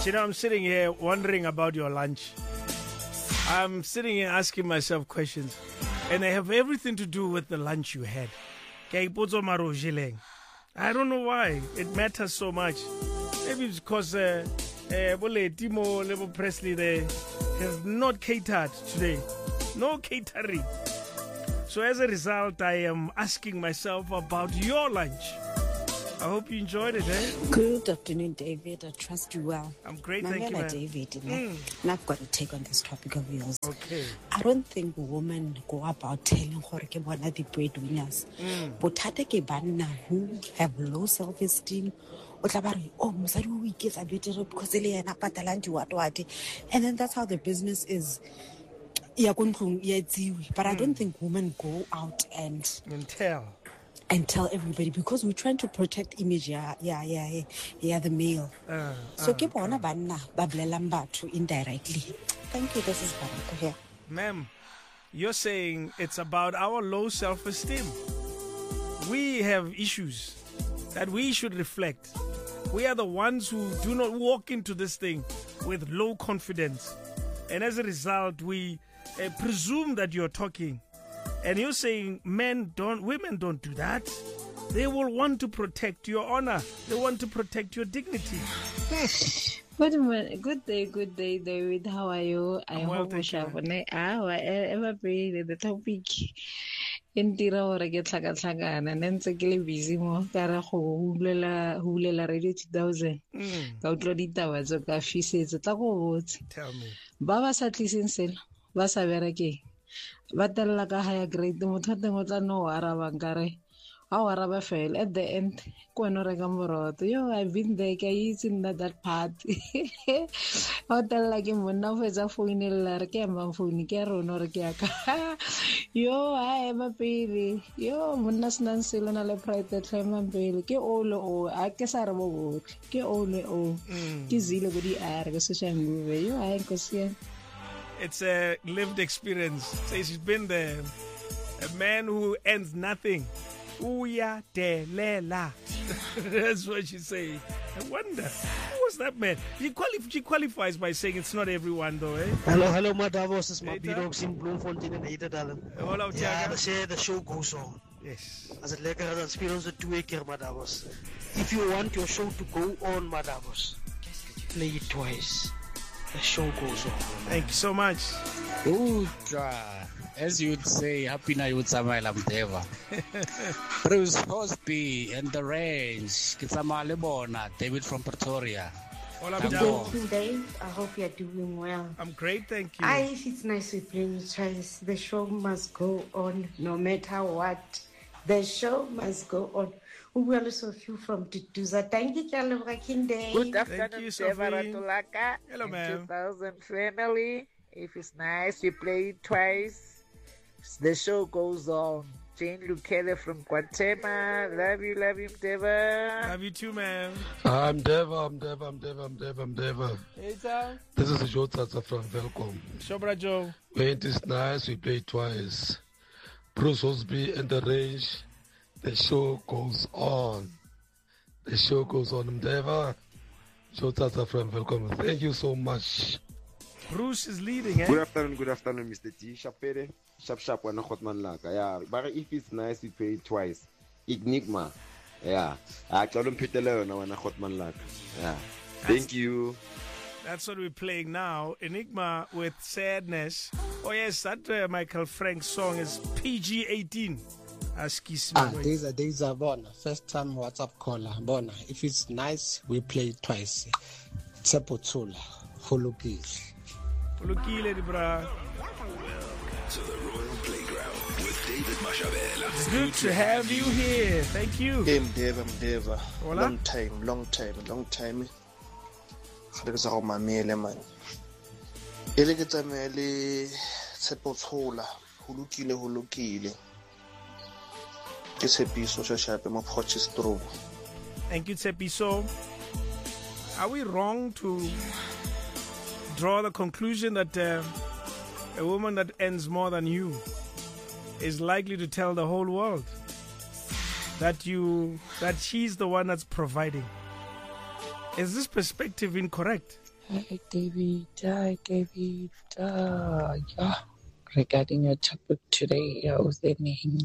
You know, I'm sitting here wondering about your lunch. I'm sitting here asking myself questions, and they have everything to do with the lunch you had. I don't know why it matters so much. Maybe it's because Timo Lebo Presley there has not catered today. No catering. So as a result, I am asking myself about your lunch. I hope you enjoyed it, eh? Good afternoon, David. I trust you well. I'm great, thank you, man. David, and I've got a take on this topic of yours. Okay. I don't think women go about telling gore ke bona the breadwinners. Bothata ke banna who have low self-esteem. O tla ba re, oh, mosadi o iketsa betere because le yena patalang what. And then that's how the business is. But I don't think women go out and tell everybody, because we're trying to protect image the male. So ke bona banna ba bolelang batho indirectly. Thank you. This is Baraka here. Ma'am, you're saying it's about our low self-esteem. We have issues that we should reflect. We are the ones who do not walk into this thing with low confidence. And as a result, we presume that you're talking. And you're saying women don't do that. They will want to protect your honor. They want to protect your dignity. Good day, David. How are you? I hope you have ever been the topic. In tira ore ke tlhakatlhakana ne ntse ke le busy mo ka re go hulela radio 2000 ka utlwa ditaba tso ka fisetse tla go botse. Tell me. Ba sa tliseng selo ba sa berekeng ba tella ka higher grade motho teng o tla no arabang ka re a o araba fail at the end ko no re ka moroto I've been there ke itse in that part o tella ke monna o fetsa phone le re ke amba phone ke rona re ke aka ha ema pele monna sna nselo na le pride tlhema pele ke ole a ke sa re bo botle ke ole ke zile go di are ke se shangwe ha nkosiya. It's a lived experience. Says she's been there. A man who ends nothing. Uya delela. That's what she's saying. I wonder, who was that man? She qualifies by saying it's not everyone though, eh? Hello, Madavos. It's my B-Dogs in Bloemfontein and Edendalen. Hello, yeah, they say the show goes on. Yes. As a lekker had experience the 2 keer, Madavos. If you want your show to go on, Madavos, play it twice. The show goes on. Thank you so much. As you'd say, happy na you'd Samuel Amdeva. Bruce Hosby and the range. Kitsamale Bona, David from Pretoria. Thank you, Dave. I hope you're doing well. I'm great, thank you. If it's nice with playing twice, the show must go on no matter what. The show must go on. We also few from Tutuza. Thank you, Dave. Good afternoon, Sophie. Hello, ma'am. 2000 family. If it's nice, we play it twice. The show goes on. Jane Lukele from Guatemala. Love you, Deva. Love you too, man. I'm Deva. Hey, Tom. This is Joe Tata from Velcom. Shobra Joe. When it is nice, we play twice. Bruce Hosby and the range. The show goes on. The show goes on. Deva. Joe Tata from Velcom. Thank you so much. Bruce is leading, eh? Good afternoon, Mr. T. Shapere. Sharp, when Hotman Laka. Yeah, but if it's nice, we pay it twice. Enigma. Yeah. I told him Peter Leon when Hotman Laka. Yeah. Thank you. That's what we're playing now. Enigma with Sadness. Oh, yes, that Michael Frank song is PG-18. These are Bona. First time WhatsApp caller. Bona. If it's nice, we play it twice. Tsepotula. Hulukile. Hulukile, bra. To the Royal Playground with David Mashabela. It's good to have you here. Thank you. Deva. Hola. Long time. Ke sa go mamele man. Ele ke tsamele Tshepotshola. Hulukile. Ke Tshepiso Shashape mo Potchefstroom. Thank you, Tsepiso. Are we wrong to draw the conclusion that a woman that earns more than you is likely to tell the whole world that she's the one that's providing? Is this perspective incorrect? Hi, David. Hi, David. Yeah. Regarding your topic today, I was thinking,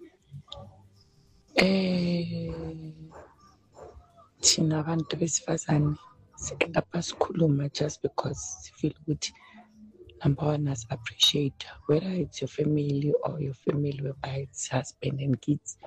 thina abantu besifazane si-end up sikhuluma just because sifeel ukuthi number one as appreciate whether it's your family or your family whereby it's husband and kids.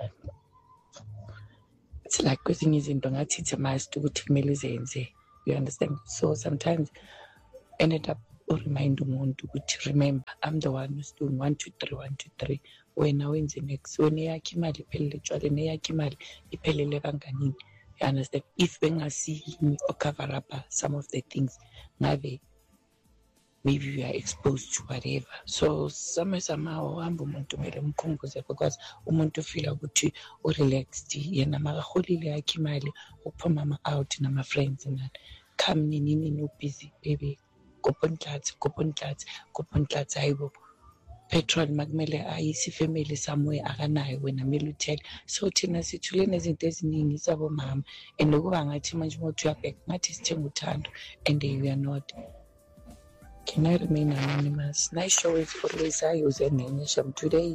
It's like kwezinye izinto ngathi it's a must ukuthi kumele uzenze. You understand? So sometimes ended up remind umuntu ukuthi remember I'm the one who's doing 1 2 3 1 2 3 wena wenze next wena yakhe imali iphelele etshwaleni eyakhe imali iphelele kanganini. You understand? If bengasihimi or cover up some of the things ngabe maybe you are exposed to whatever. So somehow uhamba umuntu kumele mkhumbuze because umuntu feel ukuthi urelaxed yena makaholile yakhe imali ukuphuma out nama friends and come nini busy baby koponhlatsi hayibo petrol makumele ayisi family somewhere akanayo wena kumele uthele. So thina sithule nezinto eziningi sabo mama and ukuba ngathi manje umuntu uyabheka ngathi sithenga uthando and we are not. Can I remain anonymous? Nice show is always I use a name today.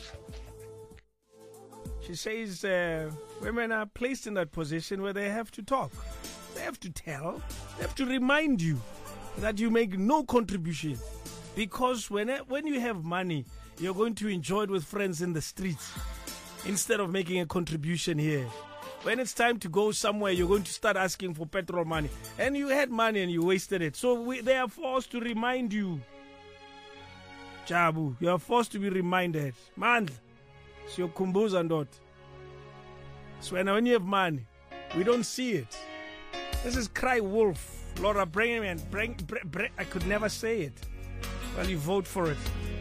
She says women are placed in that position where they have to talk. They have to tell. They have to remind you that you make no contribution. Because when you have money, you're going to enjoy it with friends in the streets instead of making a contribution here. When it's time to go somewhere, you're going to start asking for petrol money. And you had money and you wasted it. So they are forced to remind you. Jabu, you are forced to be reminded. Man, it's your kumbuza ndot. So when you have money, we don't see it. This is Cry Wolf. Laura, bring him in. I could never say it. Well, you vote for it.